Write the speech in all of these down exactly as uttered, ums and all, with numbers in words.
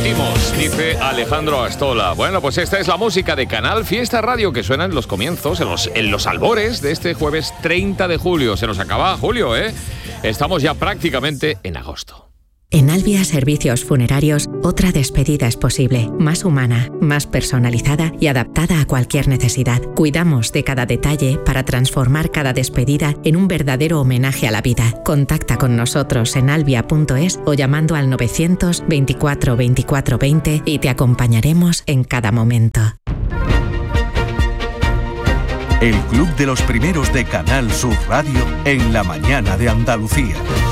decimos, dice Alejandro Astola. Bueno, pues esta es la música de Canal Fiesta Radio que suena en los comienzos, en los, en los albores de este jueves treinta de julio. Se nos acaba julio, ¿eh? Estamos ya prácticamente en agosto. En Albia Servicios Funerarios, otra despedida es posible, más humana, más personalizada y adaptada a cualquier necesidad. Cuidamos de cada detalle para transformar cada despedida en un verdadero homenaje a la vida. Contacta con nosotros en albia punto es o llamando al novecientos veinticuatro veinticuatro veinte y te acompañaremos en cada momento. El Club de los Primeros de Canal Sur Radio en la mañana de Andalucía.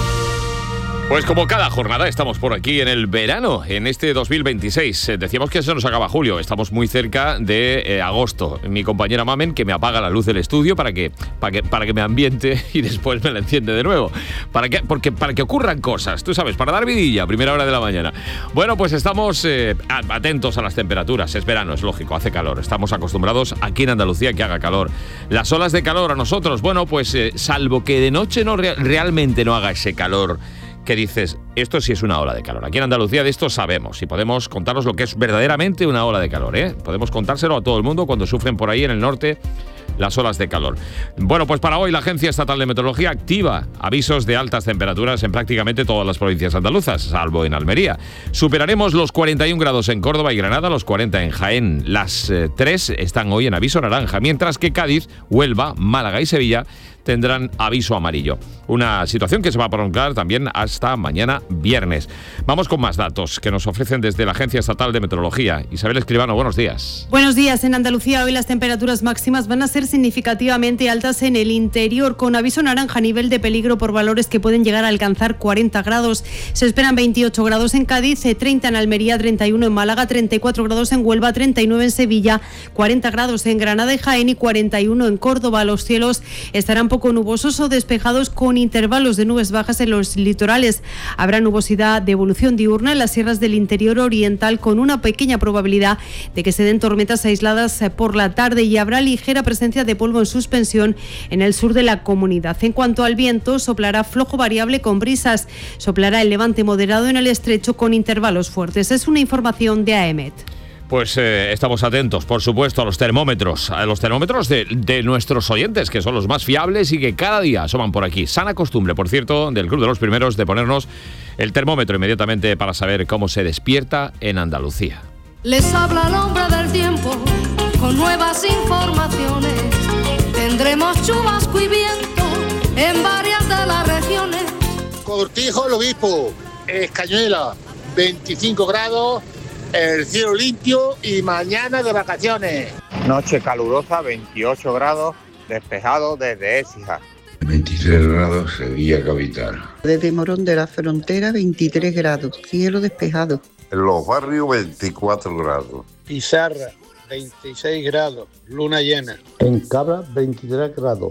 Pues como cada jornada estamos por aquí en el verano, en este dos mil veintiséis. Eh, decíamos que se nos acaba julio, estamos muy cerca de eh, agosto. Mi compañera Mamen, que me apaga la luz del estudio para que, para que, para que me ambiente y después me la enciende de nuevo. Para que, porque, para que ocurran cosas, tú sabes, para dar vidilla a primera hora de la mañana. Bueno, pues estamos eh, atentos a las temperaturas. Es verano, es lógico, hace calor. Estamos acostumbrados aquí en Andalucía que haga calor. Las olas de calor a nosotros, bueno, pues eh, salvo que de noche no re- realmente no haga ese calor que dices, esto sí es una ola de calor. Aquí en Andalucía de esto sabemos y podemos contaros lo que es verdaderamente una ola de calor, ¿eh? Podemos contárselo a todo el mundo cuando sufren por ahí en el norte las olas de calor. Bueno, pues para hoy la Agencia Estatal de Meteorología activa avisos de altas temperaturas en prácticamente todas las provincias andaluzas, salvo en Almería. Superaremos los cuarenta y un grados en Córdoba y Granada, los cuarenta en Jaén. Las eh, tres están hoy en aviso naranja, mientras que Cádiz, Huelva, Málaga y Sevilla tendrán aviso amarillo. Una situación que se va a prolongar también hasta mañana viernes. Vamos con más datos que nos ofrecen desde la Agencia Estatal de Meteorología. Isabel Escribano, buenos días. Buenos días. En Andalucía hoy las temperaturas máximas van a ser significativamente altas en el interior, con aviso naranja a nivel de peligro por valores que pueden llegar a alcanzar cuarenta grados. Se esperan veintiocho grados en Cádiz, treinta en Almería, treinta y uno en Málaga, treinta y cuatro grados en Huelva, treinta y nueve en Sevilla, cuarenta grados en Granada y Jaén y cuarenta y uno en Córdoba. Los cielos estarán poco nubosos o despejados con intervalos de nubes bajas en los litorales. Habrá nubosidad de evolución diurna en las sierras del interior oriental, con una pequeña probabilidad de que se den tormentas aisladas por la tarde, y habrá ligera presencia de polvo en suspensión en el sur de la comunidad. En cuanto al viento, soplará flojo variable con brisas. Soplará el levante moderado en el estrecho con intervalos fuertes. Es una información de AEMET. Pues eh, estamos atentos, por supuesto, a los termómetros, a los termómetros de, de nuestros oyentes, que son los más fiables y que cada día asoman por aquí. Sana costumbre, por cierto, del Club de los Primeros, de ponernos el termómetro inmediatamente para saber cómo se despierta en Andalucía. Les habla el hombre del tiempo con nuevas informaciones. Tendremos chubasco y viento en varias de las regiones. Cortijo, el Obispo, Escañuela, veinticinco grados. El cielo limpio y mañana de vacaciones. Noche calurosa, veintiocho grados, despejado desde Écija. veintitrés grados, Sevilla capital. Desde Morón de la Frontera, veintitrés grados, cielo despejado. En Los Barrios, veinticuatro grados. Pizarra, veintiséis grados, luna llena. En Cabra, veintitrés grados,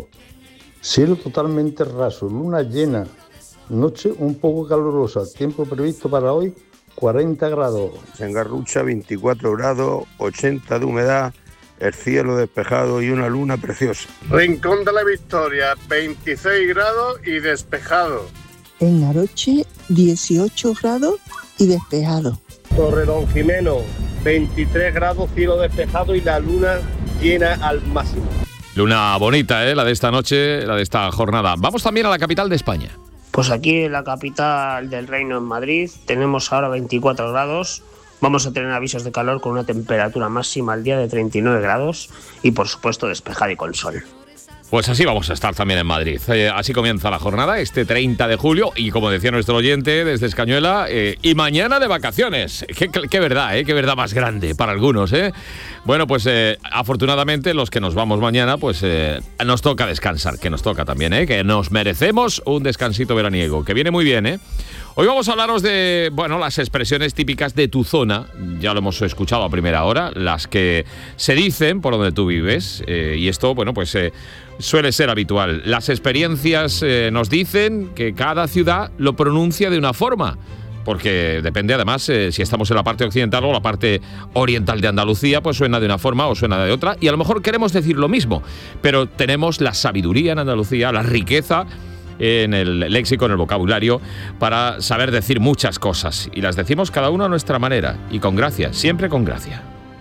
cielo totalmente raso, luna llena. Noche un poco calurosa, tiempo previsto para hoy, cuarenta grados. En Garrucha, veinticuatro grados, ochenta de humedad, el cielo despejado y una luna preciosa. Rincón de la Victoria, veintiséis grados y despejado. En Aroche, dieciocho grados y despejado. Torredonjimeno, veintitrés grados, cielo despejado y la luna llena al máximo. Luna bonita, ¿eh? La de esta noche, la de esta jornada. Vamos también a la capital de España. Pues aquí en la capital del reino, en Madrid, tenemos ahora veinticuatro grados. Vamos a tener avisos de calor con una temperatura máxima al día de treinta y nueve grados y, por supuesto, despejado y con sol. Pues así vamos a estar también en Madrid. Eh, así comienza la jornada, este treinta de julio, y como decía nuestro oyente desde Escañuela, eh, y mañana de vacaciones. Qué, qué, qué verdad, ¿eh? Qué verdad más grande para algunos, ¿eh? Bueno, pues eh, afortunadamente los que nos vamos mañana, pues eh, nos toca descansar, que nos toca también, ¿eh? Que nos merecemos un descansito veraniego, que viene muy bien, ¿eh? Hoy vamos a hablaros de, bueno, las expresiones típicas de tu zona. Ya lo hemos escuchado a primera hora, las que se dicen por donde tú vives, eh, y esto, bueno, pues eh, suele ser habitual. Las experiencias eh, nos dicen que cada ciudad lo pronuncia de una forma, porque depende además eh, si estamos en la parte occidental o la parte oriental de Andalucía, pues suena de una forma o suena de otra, y a lo mejor queremos decir lo mismo, pero tenemos la sabiduría en Andalucía, la riqueza en el léxico, en el vocabulario, para saber decir muchas cosas. Y las decimos cada uno a nuestra manera y con gracia, siempre con gracia.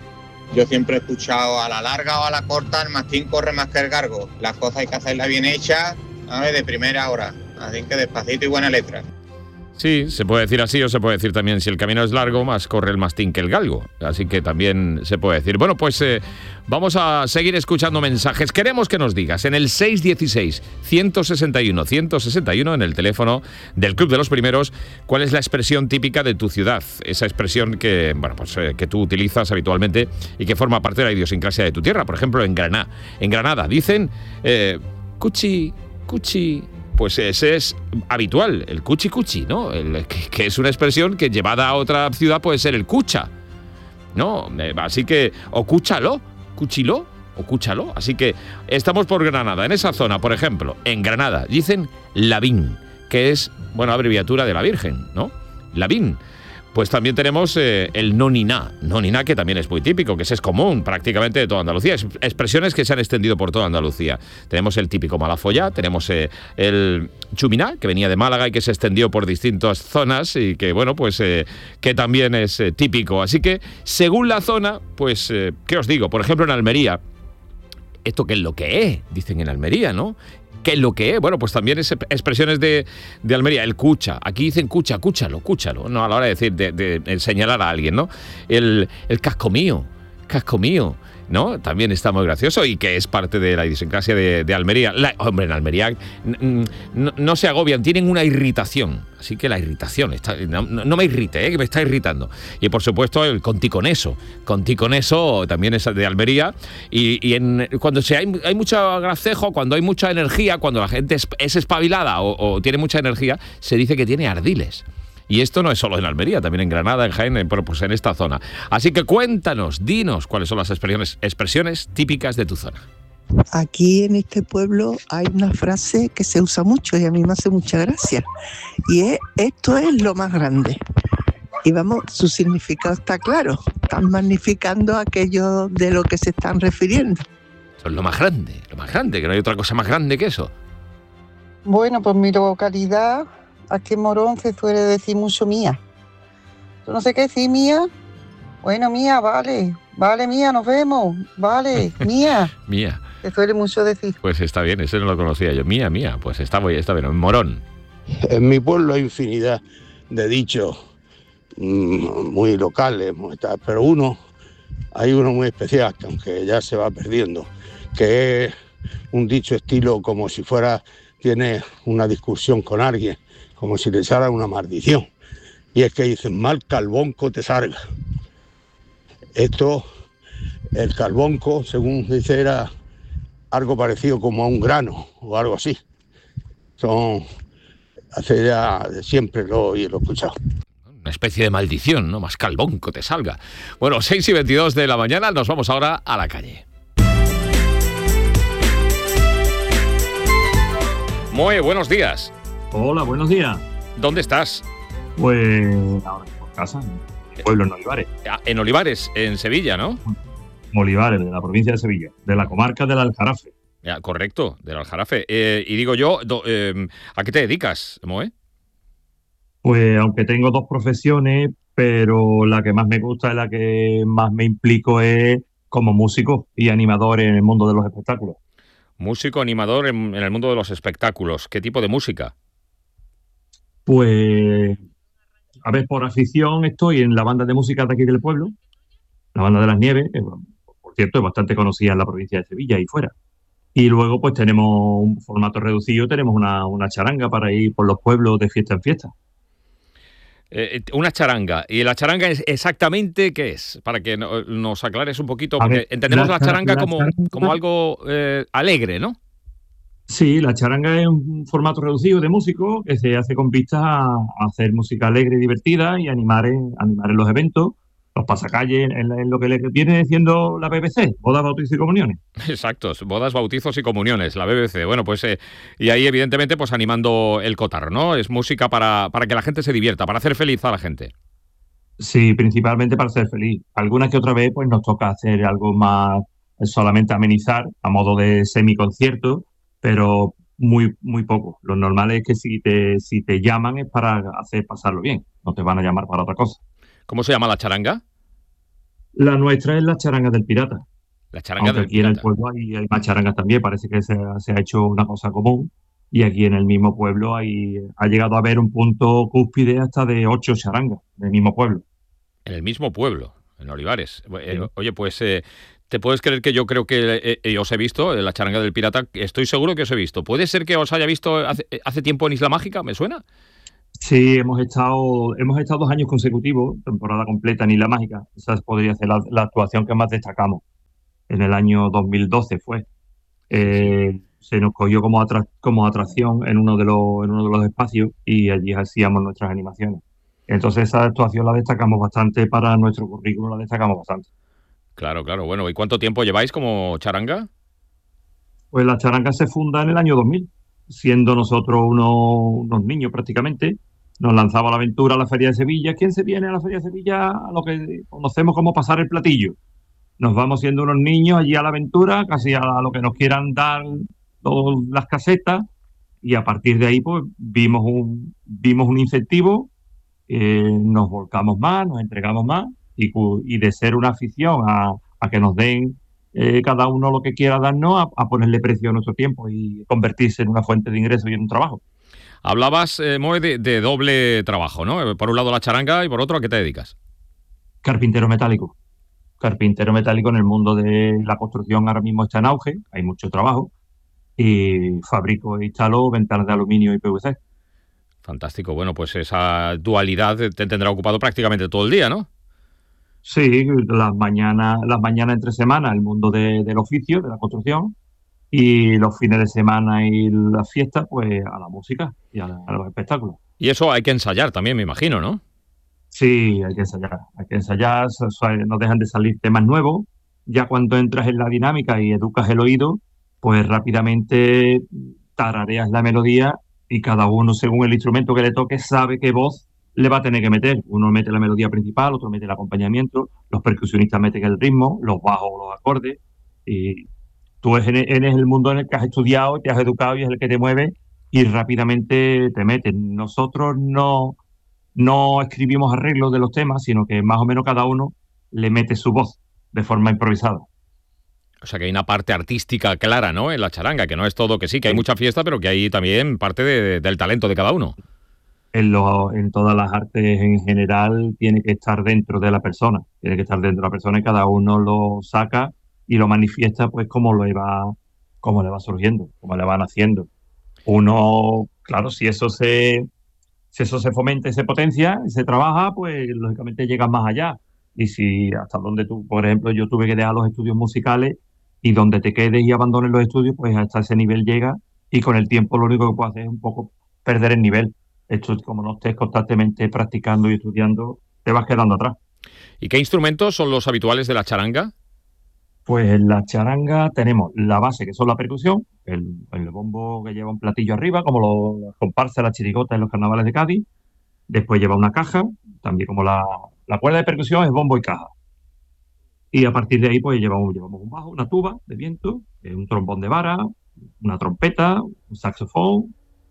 Yo siempre he escuchado a la larga o a la corta, el mastín corre más que el gargo. Las cosas hay que hacerlas bien hechas, a ver, de primera hora. Así que despacito y buena letra. Sí, se puede decir así o se puede decir también si el camino es largo, más corre el mastín que el galgo. Así que también se puede decir. Bueno, pues eh, vamos a seguir escuchando mensajes. Queremos que nos digas en el seis uno seis, uno seis uno, uno seis uno, en el teléfono del Club de los Primeros, cuál es la expresión típica de tu ciudad. Esa expresión que, bueno, pues, eh, que tú utilizas habitualmente y que forma parte de la idiosincrasia de tu tierra. Por ejemplo, en Granada, en Granada dicen eh, cuchi, cuchi. Pues ese es habitual, el cuchi cuchi, ¿no? El, que, que es una expresión que llevada a otra ciudad puede ser el cucha, ¿no? Eh, así que, o cúchalo, cuchilo, o cúchalo. Así que estamos por Granada, en esa zona, por ejemplo, en Granada, dicen Lavín, que es, bueno, abreviatura de la Virgen, ¿no? Lavín. Pues también tenemos eh, el noniná, noniná que también es muy típico, que ese es común prácticamente de toda Andalucía. Es, expresiones que se han extendido por toda Andalucía. Tenemos el típico malafollá, tenemos eh, el chuminá, que venía de Málaga y que se extendió por distintas zonas y que, bueno, pues eh, que también es eh, típico. Así que, según la zona, pues, eh, ¿qué os digo? Por ejemplo, en Almería, ¿esto qué es lo que es? Dicen en Almería, ¿no? ¿Qué es lo que es? Bueno, pues también es expresiones de, de Almería. El cucha. Aquí dicen cucha, cúchalo, cúchalo. No, a la hora de decir, de, de, de señalar a alguien, ¿no? El, el casco mío, casco mío, ¿no? También está muy gracioso y que es parte de la idiosincrasia de, de Almería. La, hombre, en Almería no, no se agobian, tienen una irritación. Así que la irritación, está, no, no me irrite, ¿eh? Que me está irritando. Y por supuesto el conticoneso. Conticoneso también es de Almería. Y, y en, cuando se hay, hay mucho gracejo, cuando hay mucha energía, cuando la gente es, es espabilada o, o tiene mucha energía, se dice que tiene ardiles. Y esto no es solo en Almería, también en Granada, en Jaén, en, pues en esta zona. Así que cuéntanos, dinos cuáles son las expresiones, expresiones típicas de tu zona. Aquí en este pueblo hay una frase que se usa mucho y a mí me hace mucha gracia. Y es, esto es lo más grande. Y vamos, su significado está claro. Están magnificando aquello de lo que se están refiriendo. Eso es lo más grande, lo más grande, que no hay otra cosa más grande que eso. Bueno, pues mi localidad, aquí en Morón, se suele decir mucho mía. ¿Tú no sé qué decir mía? Bueno, mía, vale. Vale, mía, nos vemos. Vale, mía. Mía. Se suele mucho decir. Pues está bien, ese no lo conocía yo. Mía, mía, pues está bien, está bien. En Morón. En mi pueblo hay infinidad de dichos mmm, muy locales, pero uno, hay uno muy especial, que aunque ya se va perdiendo, que es un dicho estilo como si fuera, tiene una discusión con alguien, como si le echara una maldición. Y es que dicen, mal calbonco te salga. Esto, el calbonco, según dice, era algo parecido como a un grano o algo así. Son, hace ya de siempre lo, lo he escuchado. Una especie de maldición, ¿no? Más calbonco te salga. Bueno, seis y veintidós de la mañana, nos vamos ahora a la calle. Muy buenos días. Hola, buenos días. ¿Dónde estás? Pues ahora por casa, en el pueblo, en Olivares. En Olivares, en Sevilla, ¿no? Olivares, de la provincia de Sevilla, de la comarca del Aljarafe. Ya, correcto, del Aljarafe. Eh, y digo yo, do, eh, ¿a qué te dedicas, Moe? Pues aunque tengo dos profesiones, pero la que más me gusta y la que más me implico es como músico y animador en el mundo de los espectáculos. Músico, animador en, en el mundo de los espectáculos. ¿Qué tipo de música? Pues, a ver, por afición estoy en la banda de música de aquí del pueblo, la Banda de las Nieves, que, por cierto, es bastante conocida en la provincia de Sevilla y fuera. Y luego, pues tenemos un formato reducido, tenemos una, una charanga para ir por los pueblos de fiesta en fiesta. Eh, una charanga. ¿Y la charanga es exactamente qué es? Para que no, nos aclares un poquito, porque ver, entendemos la, la charanga la como, charanga como algo eh, alegre, ¿no? Sí, la charanga es un formato reducido de músicos que se hace con vistas a, a hacer música alegre y divertida y animar en, animar en los eventos, los pasacalles, en, en lo que le viene siendo la B B C, bodas, bautizos y comuniones. Exacto, bodas, bautizos y comuniones, la B B C. Bueno, pues eh, y ahí evidentemente pues animando el cotarro, ¿no? Es música para, para que la gente se divierta, para hacer feliz a la gente. Sí, principalmente para hacer feliz. Alguna que otra vez pues nos toca hacer algo más, solamente amenizar, a modo de semiconcierto, pero muy, muy poco. Lo normal es que si te, si te llaman es para hacer pasarlo bien, no te van a llamar para otra cosa. ¿Cómo se llama la charanga? La nuestra es la charanga del pirata. La charanga Aunque del aquí pirata. en el pueblo hay, hay más charangas también, parece que se, ha- se ha hecho una cosa común. Y aquí en el mismo pueblo hay, ha llegado a haber un punto cúspide hasta de ocho charangas del mismo pueblo. En el mismo pueblo, en Olivares. Eh, Oye, pues eh, ¿te puedes creer que yo creo que eh, eh, os he visto en la charanga del pirata? Estoy seguro que os he visto. ¿Puede ser que os haya visto hace, hace tiempo en Isla Mágica? ¿Me suena? Sí, hemos estado, hemos estado dos años consecutivos, temporada completa en Isla Mágica. Esa podría ser la, la actuación que más destacamos. En el año dos mil doce fue. Eh, se nos cogió como, atra- como atracción en uno, de los, en uno de los espacios y allí hacíamos nuestras animaciones. Entonces esa actuación la destacamos bastante para nuestro currículum, la destacamos bastante. Claro, claro. Bueno, ¿y cuánto tiempo lleváis como charanga? Pues la charanga se funda en el año dos mil, siendo nosotros unos, unos niños prácticamente. Nos lanzaba la aventura a la Feria de Sevilla. ¿Quién se viene a la Feria de Sevilla? A lo que conocemos como pasar el platillo. Nos vamos siendo unos niños allí a la aventura, casi a lo que nos quieran dar todas las casetas, y a partir de ahí pues vimos un, vimos un incentivo, eh, nos volcamos más, nos entregamos más, y, cu- y de ser una afición a, a que nos den eh, cada uno lo que quiera darnos, a, a ponerle precio a nuestro tiempo y convertirse en una fuente de ingresos y en un trabajo. Hablabas, eh, Moe, de, de doble trabajo, ¿no? Por un lado la charanga y por otro, ¿a qué te dedicas? Carpintero metálico. Carpintero metálico en el mundo de la construcción ahora mismo está en auge, hay mucho trabajo, y fabrico e instalo ventanas de aluminio y P V C. Fantástico. Bueno, pues esa dualidad te tendrá ocupado prácticamente todo el día, ¿no? Sí, las mañanas, las mañanas entre semana el mundo de- del oficio, de la construcción, y los fines de semana y las fiestas, pues a la música y a, a los espectáculos. Y eso hay que ensayar también, me imagino, ¿no? Sí, hay que ensayar, hay que ensayar, so- so- no dejan de salir temas nuevos. Ya cuando entras en la dinámica y educas el oído, pues rápidamente tarareas la melodía y cada uno, según el instrumento que le toque, sabe qué voz le va a tener que meter. Uno mete la melodía principal, otro mete el acompañamiento, los percusionistas meten el ritmo, los bajos o los acordes, y tú eres, eres el mundo en el que has estudiado, te has educado y es el que te mueve y rápidamente te metes. Nosotros no, no escribimos arreglos de los temas, sino que más o menos cada uno le mete su voz de forma improvisada. O sea que hay una parte artística clara, ¿no? En la charanga, que no es todo que sí, que hay mucha fiesta, pero que hay también parte de- del talento de cada uno. En, lo- en todas las artes en general tiene que estar dentro de la persona, tiene que estar dentro de la persona y cada uno lo saca y lo manifiesta pues como le va, como le va surgiendo, como le van haciendo. Uno, claro, si eso se, si eso se fomenta y se potencia y se trabaja, pues lógicamente llegas más allá. Y si hasta donde tú, por ejemplo, yo tuve que dejar los estudios musicales y donde te quedes y abandones los estudios, pues hasta ese nivel llega y con el tiempo lo único que puedes hacer es un poco perder el nivel. Esto, como no estés constantemente practicando y estudiando, te vas quedando atrás. ¿Y qué instrumentos son los habituales de la charanga? Pues en la charanga tenemos la base, que son la percusión, el, el bombo que lleva un platillo arriba, como los, las comparsas, las chirigotas en los carnavales de Cádiz. Después lleva una caja, también como la, la cuerda de percusión es bombo y caja. Y a partir de ahí pues llevamos, llevamos un bajo, una tuba de viento, eh, un trombón de vara, una trompeta, un saxofón,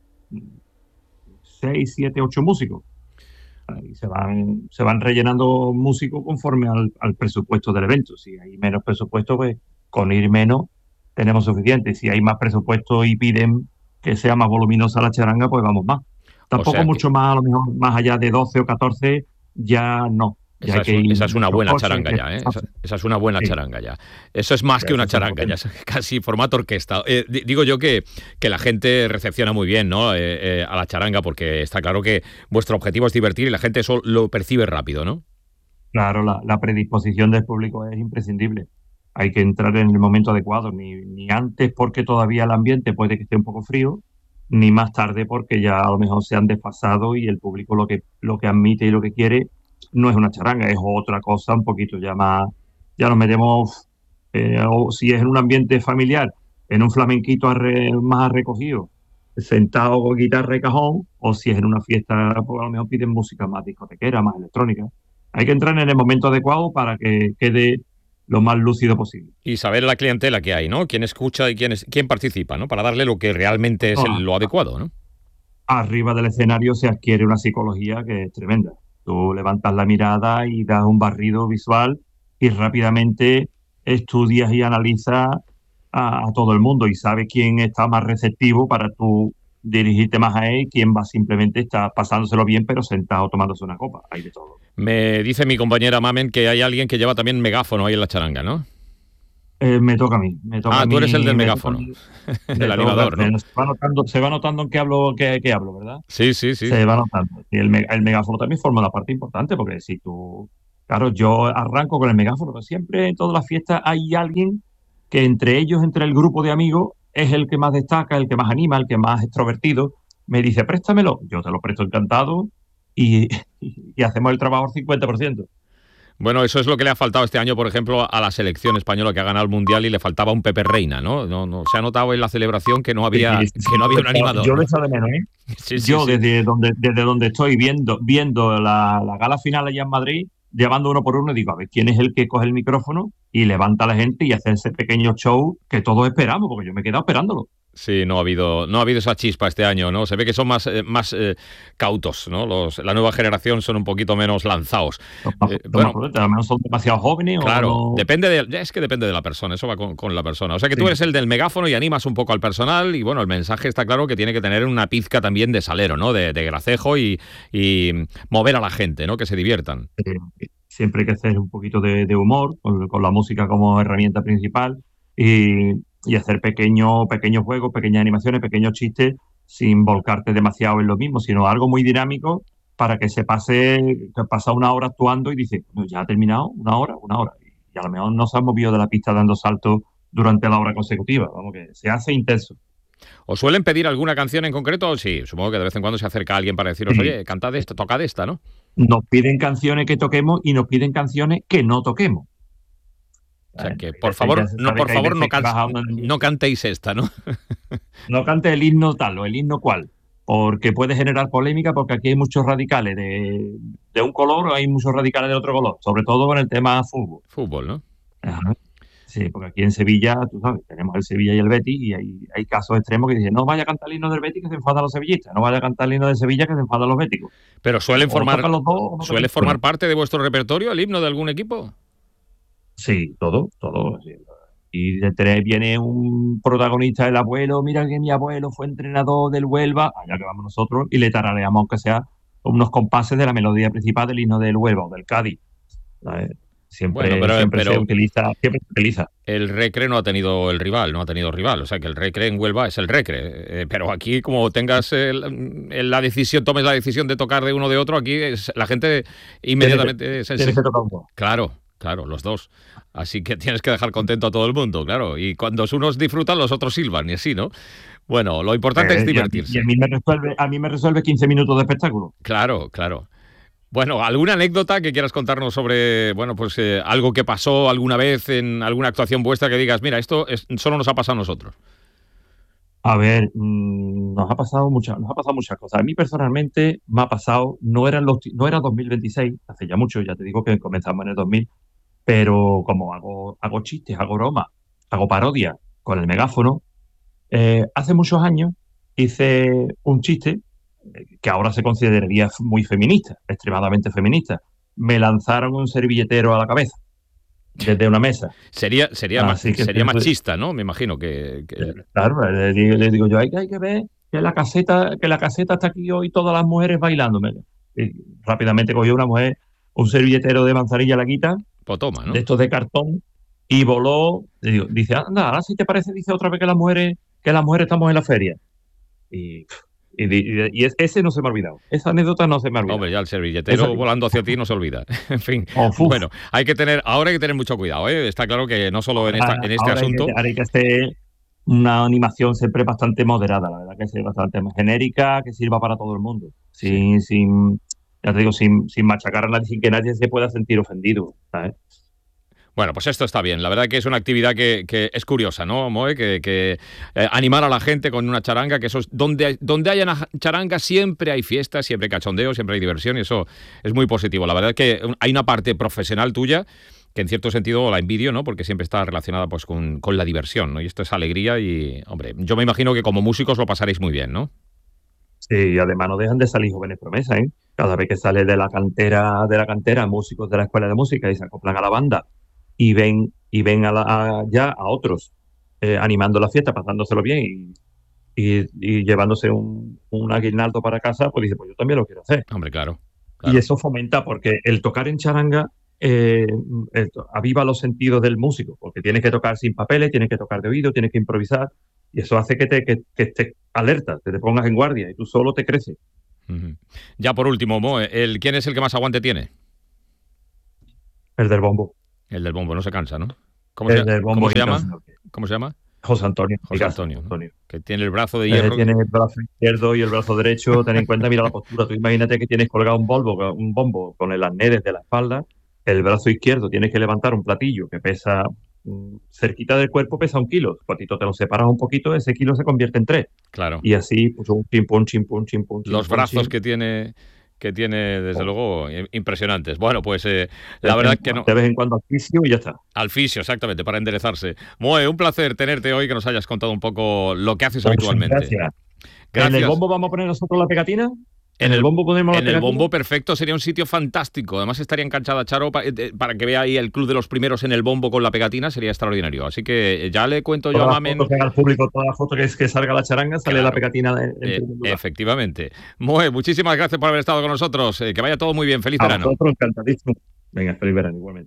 seis, siete, ocho músicos. Y se van, se van rellenando músicos conforme al, al presupuesto del evento. Si hay menos presupuesto, pues con ir menos tenemos suficiente. Si hay más presupuesto y piden que sea más voluminosa la charanga, pues vamos más. Tampoco sea que- mucho más, a lo mejor más allá de doce o catorce, ya no. Ya Esa hay es, que un- ir esa es una buena coche, charanga que- ya, ¿eh? Esa, esa es una buena Sí. charanga ya. Eso es más Sí, que una eso es charanga, ya potente. es casi formato orquesta. Eh, di- digo yo que, que la gente recepciona muy bien, ¿no? Eh, eh, a la charanga, porque está claro que vuestro objetivo es divertir y la gente eso lo percibe rápido, ¿no? Claro, la, la predisposición del público es imprescindible. Hay que entrar en el momento adecuado, ni, ni antes porque todavía el ambiente puede que esté un poco frío, ni más tarde porque ya a lo mejor se han desfasado y el público lo que, lo que admite y lo que quiere no es una charanga, es otra cosa un poquito ya más, ya nos metemos, eh, o si es en un ambiente familiar, en un flamenquito arre- más recogido, sentado con guitarra y cajón, o si es en una fiesta, pues a lo mejor piden música más discotequera, más electrónica. Hay que entrar en el momento adecuado para que quede lo más lúcido posible. Y saber la clientela que hay, ¿no? Quién escucha y quién, es, quién participa, ¿no? Para darle lo que realmente es No, el, lo adecuado, ¿no? Arriba del escenario se adquiere una psicología que es tremenda. Tú levantas la mirada y das un barrido visual y rápidamente estudias y analizas a, a todo el mundo y sabes quién está más receptivo para tú dirigirte más a él, quién va simplemente está pasándoselo bien pero sentado tomándose una copa. Hay de todo. Me dice mi compañera Mamen que hay alguien que lleva también megáfono ahí en la charanga, ¿no? Eh, me toca a mí. Me toca ah, a mí, tú eres el del me megáfono, toca, del animador, toca, ¿no? Se va notando, se va notando en qué hablo, qué, qué hablo, ¿verdad? Sí, sí, sí. Se va notando. Y el, el megáfono también forma una parte importante, porque si tú... Claro, yo arranco con el megáfono, pero siempre en todas las fiestas hay alguien que entre ellos, entre el grupo de amigos, es el que más destaca, el que más anima, el que más extrovertido. Me dice, préstamelo. Yo te lo presto encantado y, y hacemos el trabajo al cincuenta por ciento. Bueno, eso es lo que le ha faltado este año, por ejemplo, a la selección española que ha ganado el Mundial y le faltaba un Pepe Reina, ¿no? No, no se ha notado en la celebración que no había, Sí, sí, sí. que no había un animador. Yo lo echo de menos, ¿eh? Sí, sí, yo sí. Desde, donde, desde donde estoy viendo, viendo la, la gala final allá en Madrid, llevando uno por uno, y digo, a ver, ¿quién es el que coge el micrófono y levanta a la gente y hace ese pequeño show que todos esperamos? Porque yo me he quedado esperándolo. Sí, no ha habido, no ha habido esa chispa este año, ¿no? Se ve que son más, eh, más eh, cautos, ¿no? Los, la nueva generación son un poquito menos lanzados. Eh, bueno, a lo menos son demasiado jóvenes. Claro, o no... depende de, es que depende de la persona, eso va con, con la persona. O sea que sí. Tú eres el del megáfono y animas un poco al personal y bueno, el mensaje está claro que tiene que tener una pizca también de salero, ¿no? De, de gracejo y, y mover a la gente, ¿no? Que se diviertan. Eh, siempre hay que hacer un poquito de, de humor con, con la música como herramienta principal y... y hacer pequeños pequeños juegos, pequeñas animaciones, pequeños chistes, sin volcarte demasiado en lo mismo, sino algo muy dinámico para que se pase, que pasa una hora actuando y dice, no, ya ha terminado, una hora, una hora. Y a lo mejor no se han movido de la pista dando saltos durante la hora consecutiva, vamos, que se hace intenso. ¿Os suelen pedir alguna canción en concreto? Sí, supongo que de vez en cuando se acerca alguien para deciros, Sí. oye, cantad esta, tocad esta, ¿no? Nos piden canciones que toquemos y nos piden canciones que no toquemos. O sea que, por favor, no, por favor no, can, no cantéis esta, ¿no? No cante el himno tal o el himno cual, porque puede generar polémica, porque aquí hay muchos radicales de, de un color o hay muchos radicales de otro color, sobre todo con el tema fútbol. Fútbol, ¿no? Ajá. Sí, porque aquí en Sevilla, tú sabes, tenemos el Sevilla y el Betis y hay, hay casos extremos que dicen, no vaya a cantar el himno del Betis que se enfadan los sevillistas, no vaya a cantar el himno de Sevilla que se enfadan los béticos. Pero suelen o formar, los dos, no ¿suele formar parte de vuestro repertorio el himno de algún equipo? Sí, todo, todo. Sí. Y detrás viene un protagonista, el abuelo, mira que mi abuelo fue entrenador del Huelva, allá que vamos nosotros, y le tarareamos, aunque sea unos compases de la melodía principal del himno del Huelva o del Cádiz. ¿Sabes? Siempre, bueno, pero, siempre, pero se utiliza, siempre se utiliza. El Recre no ha tenido el rival, no ha tenido rival. O sea que el Recre en Huelva es el Recre. Eh, pero aquí, como tengas el, el, la decisión, tomes la decisión de tocar de uno de otro, aquí es, la gente inmediatamente... Tienes que tocar un poco. Claro. Claro, los dos. Así que tienes que dejar contento a todo el mundo, claro. Y cuando unos disfrutan, los otros silban, y así, ¿no? Bueno, lo importante eh, es divertirse. Y a mí, y a mí me resuelve, a mí me resuelve quince minutos de espectáculo. Claro, claro. Bueno, ¿alguna anécdota que quieras contarnos sobre, bueno, pues eh, algo que pasó alguna vez en alguna actuación vuestra que digas, mira, esto es, solo nos ha pasado a nosotros? A ver, mmm, nos ha pasado muchas, nos ha pasado muchas cosas. A mí personalmente me ha pasado, no era, los, no era dos mil veintiséis, hace ya mucho, ya te digo que comenzamos en el dos mil, pero como hago, hago chistes, hago bromas, hago parodia con el megáfono, eh, hace muchos años hice un chiste que ahora se consideraría muy feminista, extremadamente feminista. Me lanzaron un servilletero a la cabeza desde una mesa. Sería sería, ah, más, sería machista, ¿no? Me imagino que... que... Claro, le digo, le digo yo, hay que, hay que ver que la caseta que la caseta está aquí hoy, todas las mujeres bailando. Y rápidamente cogió una mujer, un servilletero de manzanilla, la quita, pues toma, ¿no? De estos de cartón, y voló. Le digo, dice, anda, ahora si te parece, dice otra vez que las mujeres, que las mujeres estamos en la feria. Y... Y, y, y ese no se me ha olvidado. Esa anécdota no se me ha olvidado. Hombre, ya el servilletero Esa... volando hacia ti no se olvida. En fin, oh, bueno, hay que tener, ahora hay que tener mucho cuidado, ¿eh? Está claro que no solo en, esta, en este ahora asunto... Hay que, ahora hay que hacer una animación siempre bastante moderada, la verdad, que sea bastante genérica, que sirva para todo el mundo. Sin, sí. sin ya te digo, sin, sin machacar a nadie, sin que nadie se pueda sentir ofendido, ¿sabes? Bueno, pues esto está bien. La verdad que es una actividad que, que es curiosa, ¿no, Moe? Que, que eh, animar a la gente con una charanga, que eso es, donde, donde haya una charanga siempre hay fiestas, siempre hay cachondeo, siempre hay diversión y eso es muy positivo. La verdad es que hay una parte profesional tuya que en cierto sentido la envidio, ¿no? Porque siempre está relacionada pues con, con la diversión, ¿no? Y esto es alegría y, hombre, yo me imagino que como músicos lo pasaréis muy bien, ¿no? Sí, y además no dejan de salir jóvenes promesas, ¿eh? Cada vez que sale de la cantera, de la cantera, músicos de la escuela de música y se acoplan a la banda y ven, y ven a la, a, ya a otros eh, animando la fiesta, pasándoselo bien y, y, y llevándose un, un aguinaldo para casa, pues dice, pues yo también lo quiero hacer. Hombre, claro. claro. Y eso fomenta, porque el tocar en charanga eh, el, aviva los sentidos del músico, porque tienes que tocar sin papeles, tienes que tocar de oído, tienes que improvisar, y eso hace que te que, que estés alerta, que te pongas en guardia, y tú solo te creces. Uh-huh. Ya por último, Mo, el, ¿quién es el que más aguante tiene? El del bombo. El del bombo, no se cansa, ¿no? ¿Cómo, el se, del bombo ¿cómo se llama? ¿Cómo se llama? José Antonio. José Antonio, ¿no? Antonio. Que tiene el brazo de hierro. Eh, tiene el brazo izquierdo y el brazo derecho. Ten en cuenta, mira la postura. Tú imagínate que tienes colgado un bombo, un bombo con el arnés desde la espalda. El brazo izquierdo tienes que levantar un platillo que pesa mm, cerquita del cuerpo, pesa un kilo. Cuando te lo separas un poquito, ese kilo se convierte en tres. Claro. Y así, pues un chimpún, chimpún, chimpún. Los chimpún, brazos chimpún. que tiene... que tiene, desde oh. luego, impresionantes. Bueno, pues eh, la verdad que no... De vez en cuando al fisio y ya está. Al fisio, exactamente, para enderezarse. Moe, un placer tenerte hoy, que nos hayas contado un poco lo que haces pues habitualmente. Gracias. Gracias. ¿En el bombo vamos a poner nosotros la pegatina? ¿En el bombo ponemos la En pegatina? el bombo, perfecto, sería un sitio fantástico. Además estaría enganchada Charo para, para que vea ahí el club de los primeros en el bombo con la pegatina, sería extraordinario. Así que ya le cuento yo a Mamen... Que haga al público toda la foto que es que salga la charanga, sale claro. la pegatina. En, en eh, efectivamente. Moe, muchísimas gracias por haber estado con nosotros. Eh, que vaya todo muy bien. Feliz a verano. Nosotros encantadísimo. Venga, feliz verano igualmente.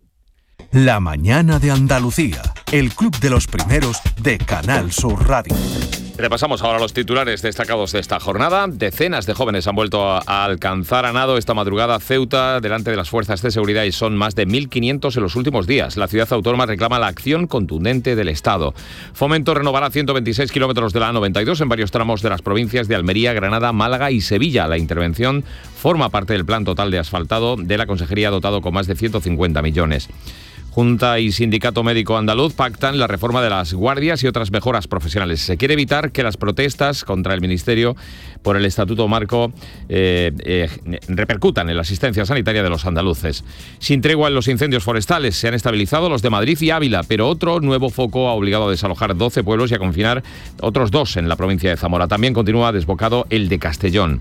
La mañana de Andalucía, el club de los primeros de Canal Sur Radio. Repasamos ahora los titulares destacados de esta jornada. Decenas de jóvenes han vuelto a, a alcanzar a nado esta madrugada Ceuta delante de las fuerzas de seguridad y son más de mil quinientos en los últimos días. La ciudad autónoma reclama la acción contundente del Estado. Fomento renovará ciento veintiséis kilómetros de la A noventa y dos en varios tramos de las provincias de Almería, Granada, Málaga y Sevilla. La intervención forma parte del plan total de asfaltado de la Consejería, dotado con más de ciento cincuenta millones. Junta y Sindicato Médico Andaluz pactan la reforma de las guardias y otras mejoras profesionales. Se quiere evitar que las protestas contra el Ministerio por el Estatuto Marco eh, eh, repercutan en la asistencia sanitaria de los andaluces. Sin tregua en los incendios forestales, se han estabilizado los de Madrid y Ávila, pero otro nuevo foco ha obligado a desalojar doce pueblos y a confinar otros dos en la provincia de Zamora. También continúa desbocado el de Castellón.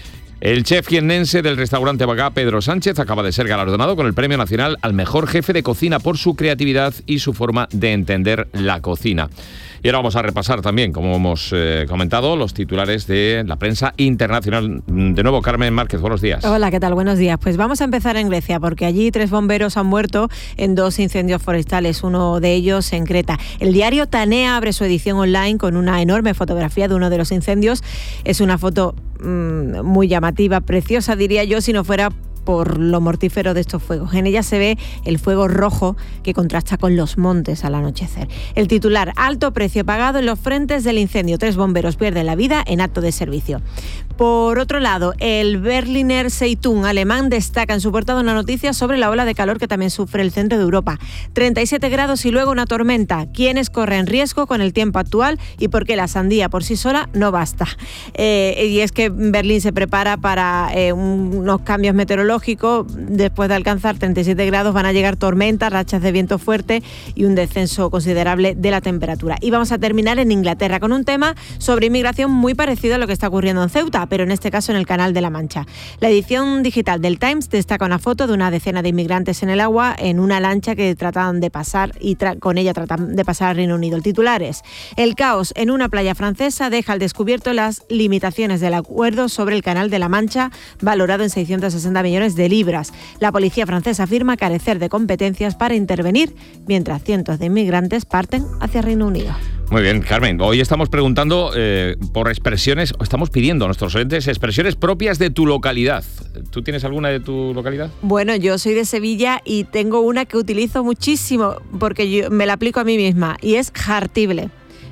El chef jiennense del restaurante Bagá, Pedro Sánchez, acaba de ser galardonado con el Premio Nacional al Mejor Jefe de Cocina por su creatividad y su forma de entender la cocina. Y ahora vamos a repasar también, como hemos eh, comentado, los titulares de la prensa internacional. De nuevo, Carmen Márquez, buenos días. Hola, ¿qué tal? Buenos días. Pues vamos a empezar en Grecia, porque allí tres bomberos han muerto en dos incendios forestales, uno de ellos en Creta. El diario Tanea abre su edición online con una enorme fotografía de uno de los incendios. Es una foto mmm, muy llamativa, preciosa, diría yo, si no fuera por lo mortífero de estos fuegos. En ella se ve el fuego rojo que contrasta con los montes al anochecer. El titular: alto precio pagado en los frentes del incendio. Tres bomberos pierden la vida en acto de servicio. Por otro lado, el Berliner Zeitung alemán destaca en su portada una noticia sobre la ola de calor que también sufre el centro de Europa. treinta y siete grados y luego una tormenta. ¿Quiénes corren riesgo con el tiempo actual y por qué la sandía por sí sola no basta? Eh, y es que Berlín se prepara para eh, unos cambios meteorológicos. Después de alcanzar treinta y siete grados van a llegar tormentas, rachas de viento fuerte y un descenso considerable de la temperatura. Y vamos a terminar en Inglaterra con un tema sobre inmigración muy parecido a lo que está ocurriendo en Ceuta, pero en este caso en el Canal de la Mancha. La edición digital del Times destaca una foto de una decena de inmigrantes en el agua en una lancha que trataban de pasar y tra- con ella tratan de pasar al Reino Unido. El titular es: el caos en una playa francesa deja al descubierto las limitaciones del acuerdo sobre el Canal de la Mancha, valorado en seiscientos sesenta millones de libras. La policía francesa afirma carecer de competencias para intervenir, mientras cientos de inmigrantes parten hacia Reino Unido. Muy bien, Carmen. Hoy estamos preguntando eh, por expresiones, o estamos pidiendo a nuestros oyentes expresiones propias de tu localidad. ¿Tú tienes alguna de tu localidad? Bueno, yo soy de Sevilla y tengo una que utilizo muchísimo porque yo me la aplico a mí misma y es jartible.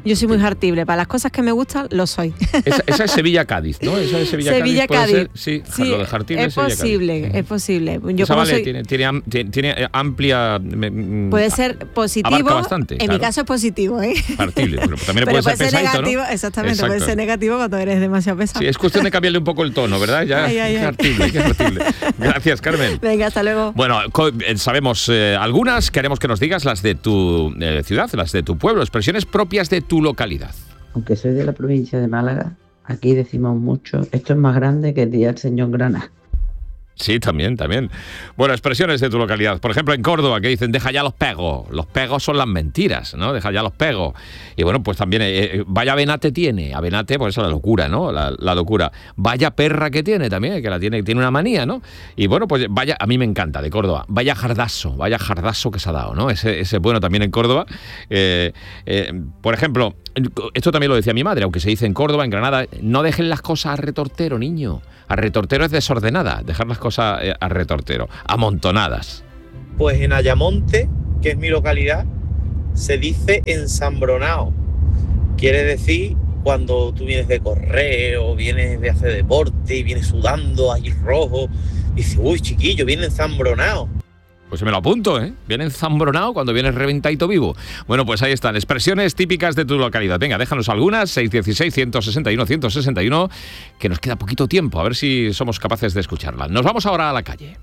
Yo soy muy hartible. Para las cosas que me gustan, lo soy. Esa, esa es Sevilla-Cádiz, ¿no? Esa es Sevilla-Cádiz. Sevilla-Cádiz. Sí, sí, lo de hartible es posible, es posible. Yo esa como vale, soy... tiene, tiene, tiene amplia... Puede ser positivo. Bastante, en claro. mi caso es positivo, ¿eh? Hartible, pero también pero puede, puede ser pesadito, negativo, ¿no? Exactamente, Exacto. puede ser negativo cuando eres demasiado pesado. Sí, es cuestión de cambiarle un poco el tono, ¿verdad? Ya, ay, ay, qué ay. hartible, qué hartible. Gracias, Carmen. Venga, hasta luego. Bueno, sabemos eh, algunas, queremos que nos digas las de tu eh, ciudad, las de tu pueblo, expresiones propias de tu localidad. Aunque soy de la provincia de Málaga, aquí decimos mucho, esto es más grande que el día del señor Grana. Sí, también, también. Bueno, expresiones de tu localidad. Por ejemplo, en Córdoba, que dicen, deja ya los pegos. Los pegos son las mentiras, ¿no? Deja ya los pegos. Y bueno, pues también, eh, vaya venate tiene. A venate, pues eso es la locura, ¿no? La, la locura. Vaya perra que tiene también, que la tiene, tiene una manía, ¿no? Y bueno, pues vaya, a mí me encanta, de Córdoba. Vaya jardazo, vaya jardazo que se ha dado, ¿no? Ese, ese bueno también en Córdoba. Eh, eh, por ejemplo, esto también lo decía mi madre, aunque se dice en Córdoba, en Granada, no dejen las cosas a retortero, niño. A retortero es desordenada, dejar las cosas a retortero, amontonadas. Pues en Ayamonte, que es mi localidad, se dice ensambronao. Quiere decir cuando tú vienes de correr o vienes de hacer deporte y vienes sudando ahí rojo, y dices, uy, chiquillo, viene ensambronao. Pues me lo apunto, ¿eh? Viene enzambronado cuando vienes reventadito vivo. Bueno, pues ahí están, expresiones típicas de tu localidad. Venga, déjanos algunas, seis uno seis, uno seis uno, uno seis uno, que nos queda poquito tiempo, a ver si somos capaces de escucharla. Nos vamos ahora a la calle.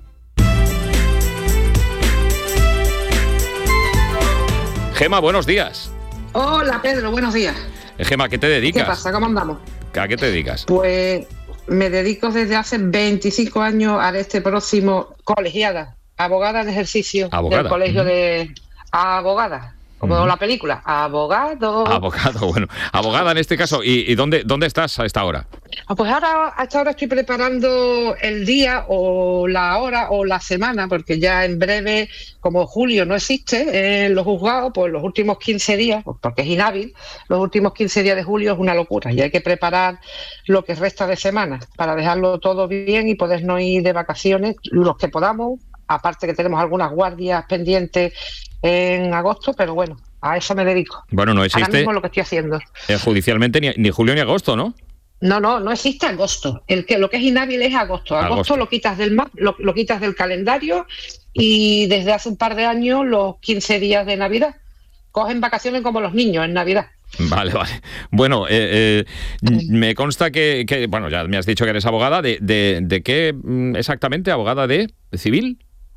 Gema, buenos días. Hola, Pedro, buenos días. Eh, Gema, ¿a qué te dedicas? ¿Qué pasa? ¿Cómo andamos? ¿A qué te dedicas? Pues me dedico desde hace veinticinco años a este próximo colegiada. Abogada en ejercicio abogada. Del colegio uh-huh. de abogada, como uh-huh. la película, abogado. Abogado, bueno, abogada en este caso. ¿Y, y dónde, dónde estás a esta hora? Pues ahora, hasta ahora estoy preparando el día o la hora o la semana, porque ya en breve, como julio no existe en los juzgados, pues los últimos quince días, porque es inhábil, los últimos quince días de julio es una locura y hay que preparar lo que resta de semana para dejarlo todo bien y podernos ir de vacaciones, los que podamos. Aparte que tenemos algunas guardias pendientes en agosto, pero bueno, a eso me dedico. Bueno, no existe. Ahora mismo lo que estoy haciendo. Eh, judicialmente ni, ni julio ni agosto, ¿no? No, no, no existe agosto. El que lo que es inhábil es agosto. Agosto, agosto. lo quitas del map, lo, lo quitas del calendario y desde hace un par de años los quince días de Navidad. Cogen vacaciones como los niños en Navidad. Vale, vale. Bueno, eh, eh, me consta que, que, bueno, ya me has dicho que eres abogada. ¿De, de, de qué exactamente? ¿Abogada de civil?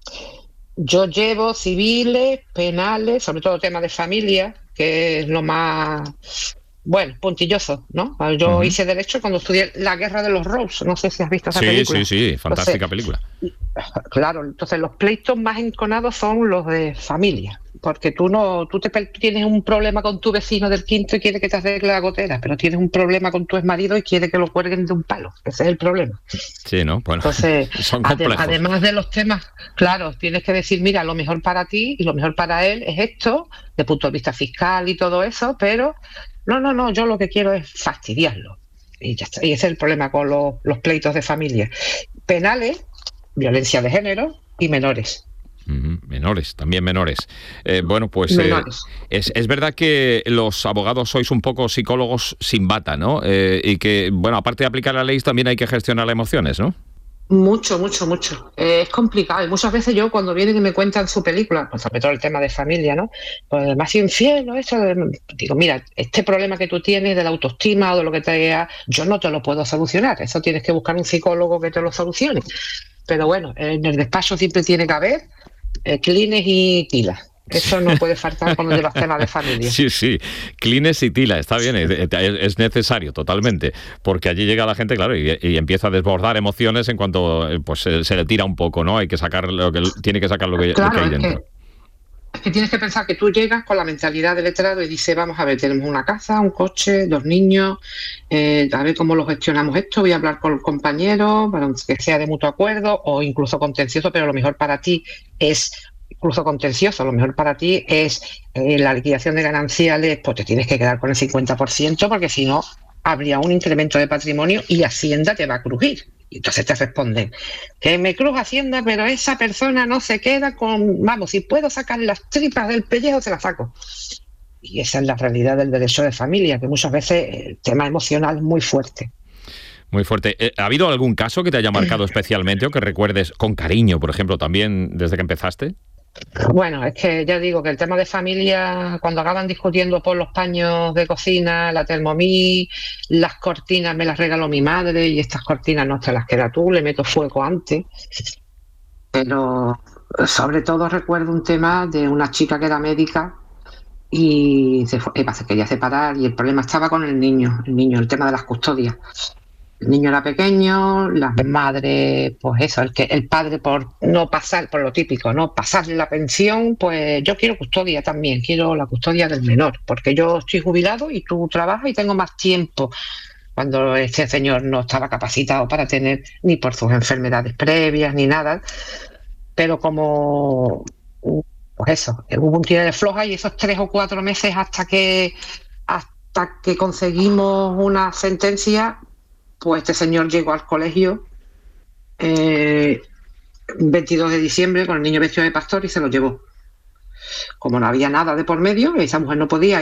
Yo llevo civiles, penales, sobre todo temas de familia, que es lo más, bueno, puntilloso, ¿no? Yo uh-huh. hice Derecho cuando estudié La Guerra de los Roses, no sé si has visto esa sí, película. Sí, sí, sí, fantástica entonces, película. Claro, entonces los pleitos más enconados son los de familia, porque tú no, tú te, tienes un problema con tu vecino del quinto y quiere que te arregle la gotera, pero tienes un problema con tu exmarido y quiere que lo cuelguen de un palo. Ese es el problema. Sí, ¿no? Bueno, entonces, son complejos. Ade- además de los temas, claro, tienes que decir, mira, lo mejor para ti y lo mejor para él es esto, de punto de vista fiscal y todo eso, pero no, no, no, yo lo que quiero es fastidiarlo. Y ya está. Y ese es el problema con los, los pleitos de familia. Penales, violencia de género y menores. Uh-huh. Menores, también menores. Eh, bueno, pues eh, es, es verdad que los abogados sois un poco psicólogos sin bata, ¿no? Eh, y que, bueno, aparte de aplicar la ley, también hay que gestionar las emociones, ¿no? Mucho, mucho, mucho. Eh, es complicado. Y muchas veces yo, cuando vienen y me cuentan su película, pues sobre todo el tema de familia, ¿no? Pues me ha sido infiel, ¿no? Eso, digo, mira, este problema que tú tienes de la autoestima o de lo que te ha, yo no te lo puedo solucionar. Eso tienes que buscar un psicólogo que te lo solucione. Pero bueno, en el despacho siempre tiene que haber eh, clines y tilas. Eso no puede faltar cuando llevas temas de familia. Sí, sí, clines y tila, está bien, es, es necesario totalmente, porque allí llega la gente, claro, y, y empieza a desbordar emociones en cuanto pues se, se le tira un poco, ¿no? Hay que sacar lo que tiene que sacar lo que, claro, lo que hay es dentro. Que, es que tienes que pensar que tú llegas con la mentalidad del letrado y dices, vamos a ver, tenemos una casa, un coche, dos niños, eh, a ver cómo lo gestionamos esto, voy a hablar con el compañero, para que sea de mutuo acuerdo o incluso contencioso, pero lo mejor para ti es incluso contencioso, lo mejor para ti es eh, la liquidación de gananciales, pues te tienes que quedar con el cincuenta por ciento porque si no habría un incremento de patrimonio y Hacienda te va a crujir. Y entonces te responden, que me cruja Hacienda, pero esa persona no se queda con, vamos, si puedo sacar las tripas del pellejo, se las saco. y esa es la realidad del derecho de familia, que muchas veces el tema emocional es muy fuerte. Muy fuerte. ¿Ha habido algún caso que te haya marcado especialmente o que recuerdes con cariño, por ejemplo, también desde que empezaste? Bueno, es que ya digo que el tema de familia, cuando acaban discutiendo por los paños de cocina, la Thermomix, las cortinas me las regaló mi madre y estas cortinas no te las queda tú, le meto fuego antes. Pero sobre todo recuerdo un tema de una chica que era médica y se fue, se quería separar y el problema estaba con el niño, el niño, el tema de las custodias. El niño era pequeño, la madre, pues eso, el que el padre por no pasar, por lo típico, no pasarle la pensión, pues yo quiero custodia también, quiero la custodia del menor, porque yo estoy jubilado y tú trabajas y tengo más tiempo. Cuando este señor no estaba capacitado para tener ni por sus enfermedades previas ni nada, pero como, pues eso, hubo un tira de floja y esos tres o cuatro meses hasta que hasta que conseguimos una sentencia. Pues este señor llegó al colegio eh, veintidós de diciembre con el niño vestido de pastor y se lo llevó. Como no había nada de por medio, esa mujer no podía